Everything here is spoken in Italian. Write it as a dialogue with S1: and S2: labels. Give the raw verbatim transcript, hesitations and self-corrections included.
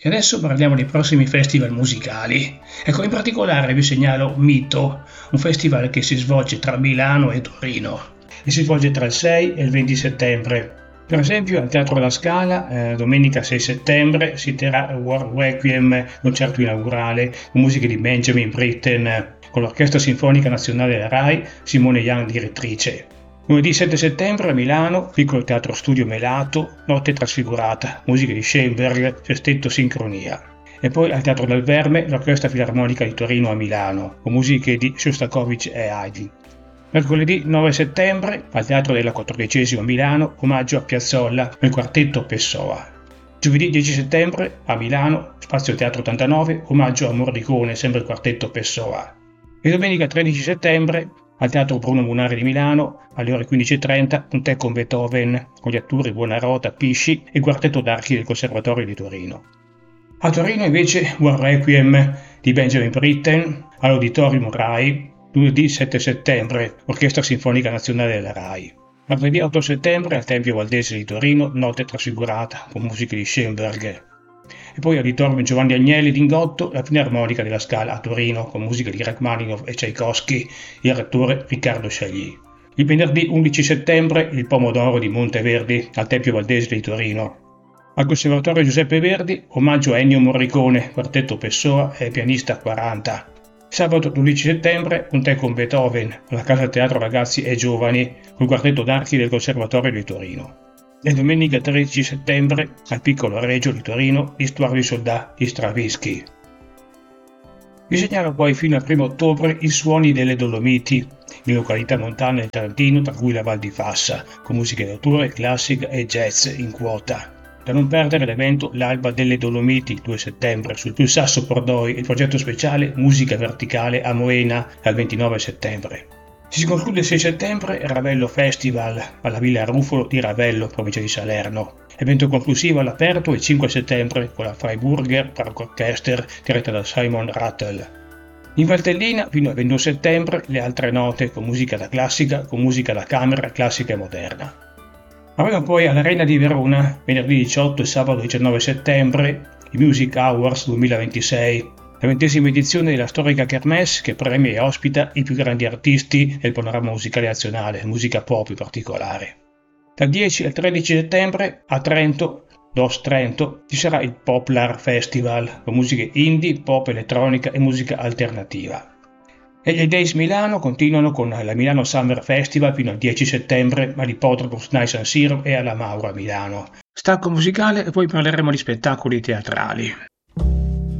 S1: E adesso parliamo dei prossimi festival musicali. Ecco, in particolare vi segnalo Mito, un festival che si svolge tra Milano e Torino e si svolge tra il sei e il venti settembre. Per esempio al Teatro La Scala, eh, domenica sei settembre, si terrà il War Requiem, concerto inaugurale con musiche di Benjamin Britten, con l'Orchestra Sinfonica Nazionale della RAI, Simone Young direttrice. Lunedì sette settembre a Milano, Piccolo Teatro Studio Melato, Notte Trasfigurata, musiche di Schoenberg, Sestetto Sincronia. E poi al Teatro del Verme, l'Orchestra Filarmonica di Torino a Milano, con musiche di Shostakovich e Haydn. Mercoledì nove settembre, al Teatro della quattordicesima a Milano, omaggio a Piazzolla nel quartetto Pessoa. Giovedì dieci settembre, a Milano, Spazio Teatro ottantanove, omaggio a Morricone, sempre il quartetto Pessoa. E domenica tredici settembre, al Teatro Bruno Munari di Milano, alle ore quindici e trenta, un tè con Beethoven, con gli attori Buonarrota, Pisci e il quartetto d'archi del Conservatorio di Torino. A Torino invece War Requiem di Benjamin Britten, all'Auditorium RAI, lunedì sette settembre, Orchestra Sinfonica Nazionale della RAI. Martedì otto settembre al Tempio Valdese di Torino, Notte Trasfigurata, con musiche di Schoenberg. E poi Auditorium Giovanni Agnelli d'Ingotto, la Filarmonica della Scala a Torino, con musica di Rachmaninoff e Tchaikovsky, e il rettore Riccardo Sciagli. Il venerdì undici settembre il Pomodoro di Monteverdi al Tempio Valdese di Torino. Al Conservatorio Giuseppe Verdi, omaggio a Ennio Morricone, quartetto Pessoa e pianista quaranta. Sabato dodici settembre un tè con Beethoven alla Casa Teatro Ragazzi e Giovani col quartetto d'archi del Conservatorio di Torino. E domenica tredici settembre al Piccolo Regio di Torino l'Histoire du Soldat di Stravinsky. Vi segnalo poi fino al primo ottobre i Suoni delle Dolomiti in località montane del Trentino, tra cui la Val di Fassa, con musiche d'autore, classica e jazz in quota. Da non perdere l'evento L'Alba delle Dolomiti, due settembre, sul Più Sasso Pordoi, il progetto speciale Musica Verticale a Moena, al ventinove settembre. Si conclude il sei settembre il Ravello Festival alla Villa Ruffolo di Ravello, provincia di Salerno. Evento conclusivo all'aperto il cinque settembre con la Freiburger Parkorchester diretta da Simon Rattle. In Valtellina fino al ventuno settembre le altre note con musica da classica, con musica da camera, classica e moderna. Avremo poi all'Arena di Verona, venerdì diciotto e sabato diciannove settembre, i Music Awards duemilaventisei, la ventesima edizione della storica Kermesse che premia e ospita i più grandi artisti del panorama musicale nazionale, musica pop in particolare. Dal dieci al tredici settembre a Trento, Dos Trento, ci sarà il Poplar Festival, con musiche indie, pop elettronica e musica alternativa. E gli Days Milano continuano con la Milano Summer Festival fino al dieci settembre all'Ippodromo Snai San Siro e alla Mauro a Milano. Stacco musicale e poi parleremo di spettacoli teatrali.